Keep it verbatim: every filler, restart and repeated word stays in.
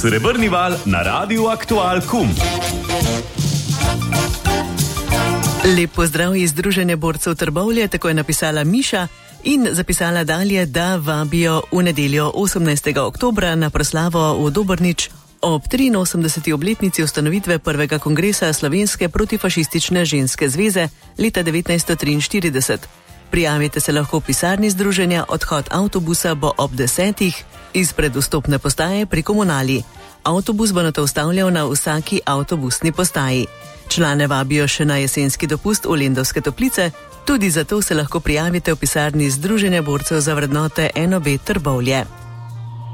Srebrni val na Radiu Aktual Kum. Lep pozdrav iz Združenja borcev Trbovlje, tako je napisala Miša in zapisala dalje, da vabijo v nedeljo osemnajstega oktobra na proslavo v Dobrnič ob triinosemdeseti obletnici ustanovitve prvega kongresa Slovenske protifašistične ženske zveze leta devetnajststo triinštirideset. Prijavite se lahko v pisarni združenja, odhod avtobusa bo ob desetih izpred vstopne postaje pri Komunali. Avtobus bo nato ustavljal na vsaki avtobusni postaji. Člane vabijo še na jesenski dopust v Lendavske Toplice, tudi zato se lahko prijavite v pisarni Združenja borcev za vrednote N O B Trbovlje.